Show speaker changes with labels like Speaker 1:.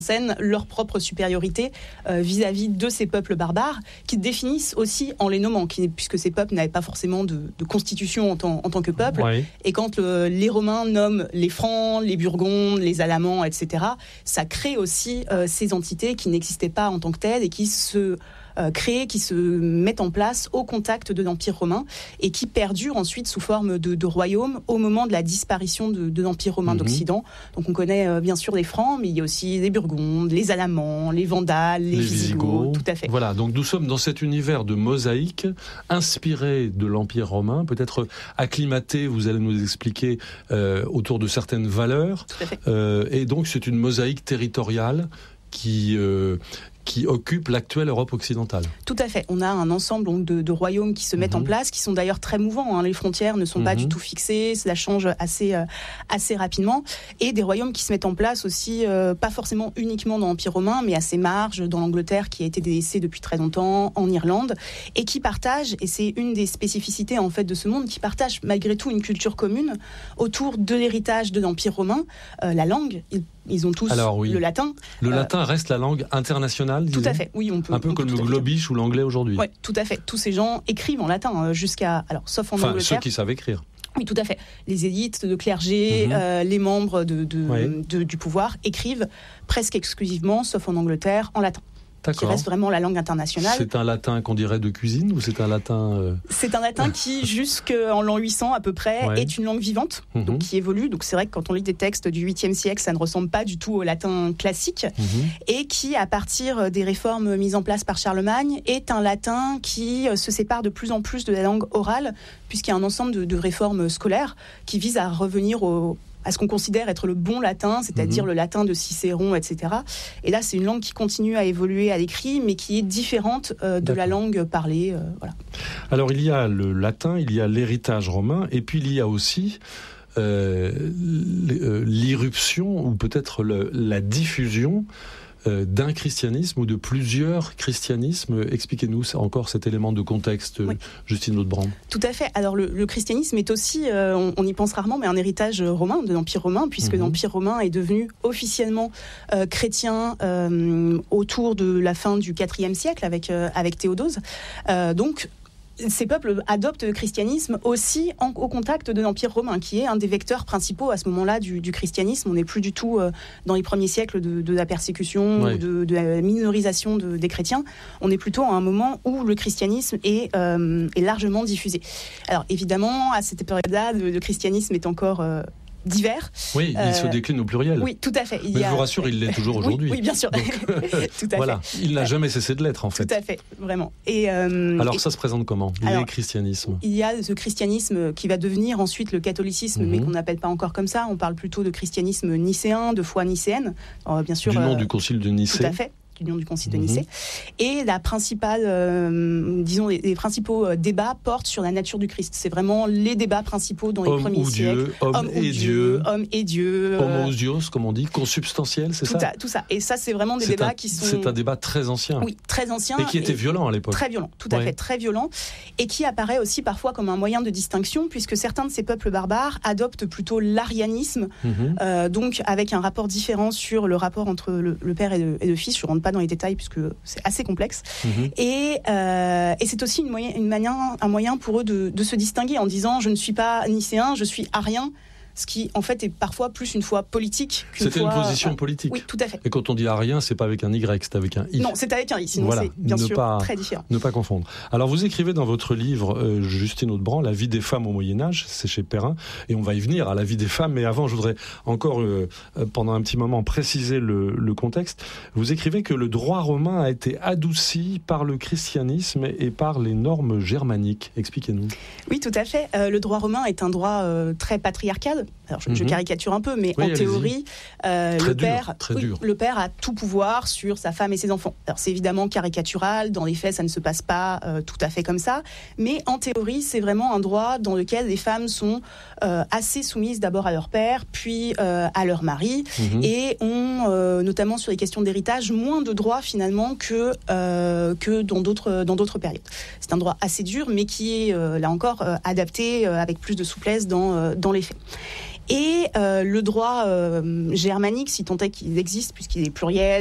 Speaker 1: scène leur propre supériorité vis-à-vis de ces peuples barbares, qui définissent aussi en les nommant, puisque ces peuples n'avaient pas forcément de constitution en tant que peuple. Oui. Et quand les Romains nomment les Francs, les Burgondes, les Alamans, etc., ça crée aussi ces entités qui n'existaient pas en tant que telles et qui se qui se mettent en place au contact de l'Empire romain et qui perdurent ensuite sous forme de royaumes au moment de la disparition de l'Empire romain d'Occident. Donc on connaît bien sûr les Francs, mais il y a aussi les Burgondes, les Alamans, les Vandales, les Visigoths, tout à fait.
Speaker 2: Voilà, donc nous sommes dans cet univers de mosaïque inspiré de l'Empire romain, peut-être acclimaté, vous allez nous expliquer, autour de certaines valeurs.
Speaker 1: Tout à fait.
Speaker 2: Et donc c'est une mosaïque territoriale qui occupe l'actuelle Europe occidentale.
Speaker 1: Tout à fait. On a un ensemble donc, de royaumes qui se mettent en place, qui sont d'ailleurs très mouvants. Hein. Les frontières ne sont pas du tout fixées, cela change assez rapidement. Et des royaumes qui se mettent en place aussi, pas forcément uniquement dans l'Empire romain, mais à ses marges, dans l'Angleterre qui a été délaissée depuis très longtemps, en Irlande, et qui partagent, et c'est une des spécificités en fait de ce monde, qui partagent malgré tout une culture commune autour de l'héritage de l'Empire romain, la langue. Ils ont tous le latin.
Speaker 2: Le latin reste la langue internationale, disons.
Speaker 1: Tout à fait, oui, on peut.
Speaker 2: Un peu comme le globish ou l'anglais aujourd'hui.
Speaker 1: Oui, tout à fait. Tous ces gens écrivent en latin jusqu'à, sauf en Angleterre.
Speaker 2: Ceux qui savent écrire.
Speaker 1: Oui, tout à fait. Les élites de clergé, les membres du pouvoir écrivent presque exclusivement, sauf en Angleterre, en latin. Qui reste vraiment la langue internationale.
Speaker 2: C'est un latin qu'on dirait de cuisine ou c'est un latin
Speaker 1: C'est un latin qui, jusqu'en l'an 800 à peu près, est une langue vivante, donc qui évolue. Donc c'est vrai que quand on lit des textes du 8e siècle, ça ne ressemble pas du tout au latin classique, et qui, à partir des réformes mises en place par Charlemagne, est un latin qui se sépare de plus en plus de la langue orale, puisqu'il y a un ensemble de réformes scolaires qui visent à revenir à ce qu'on considère être le bon latin, c'est-à-dire le latin de Cicéron, etc. Et là, c'est une langue qui continue à évoluer à l'écrit, mais qui est différente de la langue parlée. Voilà.
Speaker 2: Alors, il y a le latin, il y a l'héritage romain, et puis il y a aussi l'irruption, ou peut-être la diffusion d'un christianisme ou de plusieurs christianismes. Expliquez-nous encore cet élément de contexte, Justine Hautebrand.
Speaker 1: Tout à fait. Alors le christianisme est aussi, on y pense rarement, mais un héritage romain, de l'Empire romain, puisque l'Empire romain est devenu officiellement chrétien autour de la fin du IVe siècle avec Théodose. Donc ces peuples adoptent le christianisme aussi au contact de l'Empire romain, qui est un des vecteurs principaux à ce moment-là du christianisme. On n'est plus du tout dans les premiers siècles de la persécution, ou de la minorisation des chrétiens. On est plutôt à un moment où le christianisme est largement diffusé. Alors évidemment, à cette période-là, le christianisme est encore divers.
Speaker 2: Oui, il se décline au pluriel.
Speaker 1: Oui, tout à fait.
Speaker 2: Mais je vous rassure, il l'est toujours aujourd'hui.
Speaker 1: Oui, bien sûr.
Speaker 2: Donc,
Speaker 1: tout à
Speaker 2: voilà,
Speaker 1: fait.
Speaker 2: Il n'a jamais cessé de l'être, en fait.
Speaker 1: Tout à fait, vraiment.
Speaker 2: Alors, ça se présente comment, les christianismes?
Speaker 1: Il y a ce christianisme qui va devenir ensuite le catholicisme, mais qu'on n'appelle pas encore comme ça. On parle plutôt de christianisme nicéen, de foi nicéenne. Alors, bien sûr,
Speaker 2: du nom du concile de Nicée.
Speaker 1: Tout à fait. L'union du concile de Nicée. Et la principale, les principaux débats portent sur la nature du Christ. C'est vraiment les débats principaux dans les premiers siècles.
Speaker 2: Homme et Dieu.
Speaker 1: Homme et Dieu.
Speaker 2: Homoousios, comme on dit, consubstantiel, c'est ça?
Speaker 1: Tout ça. Et ça, c'est vraiment des débats qui sont...
Speaker 2: C'est un débat très ancien.
Speaker 1: Oui, très ancien.
Speaker 2: Et qui était violent à l'époque.
Speaker 1: Très violent, tout à fait, très violent. Et qui apparaît aussi parfois comme un moyen de distinction, puisque certains de ces peuples barbares adoptent plutôt l'arianisme, donc avec un rapport différent sur le rapport entre le père et le fils. Je ne rentre pas dans les détails puisque c'est assez complexe. Et c'est aussi un moyen pour eux de se distinguer en disant je ne suis pas nicéen, je suis arien. Ce qui, en fait, est parfois plus une foi politique qu'une
Speaker 2: C'était
Speaker 1: foi...
Speaker 2: une position politique.
Speaker 1: Oui, tout à fait.
Speaker 2: Et quand on dit arien, c'est pas avec un Y, c'est avec un I.
Speaker 1: Non, c'est avec un I, sinon c'est bien sûr très différent.
Speaker 2: Ne pas confondre. Alors, vous écrivez dans votre livre, Justine Hautebrand, La vie des femmes au Moyen-Âge, c'est chez Perrin, et on va y venir à la vie des femmes, mais avant, je voudrais encore, pendant un petit moment, préciser le contexte. Vous écrivez que le droit romain a été adouci par le christianisme et par les normes germaniques. Expliquez-nous.
Speaker 1: Oui, tout à fait. Le droit romain est un droit très patriarcal. Alors, je caricature un peu, mais en théorie, le père a tout pouvoir sur sa femme et ses enfants. Alors, c'est évidemment caricatural. Dans les faits, ça ne se passe pas tout à fait comme ça. Mais en théorie, c'est vraiment un droit dans lequel les femmes sont assez soumises d'abord à leur père, puis à leur mari, et ont, notamment sur les questions d'héritage, moins de droits finalement que dans d'autres périodes. C'est un droit assez dur, mais qui est, là encore, adapté avec plus de souplesse dans les faits. et le droit germanique, si tant est qu'il existe, puisqu'il est pluriel,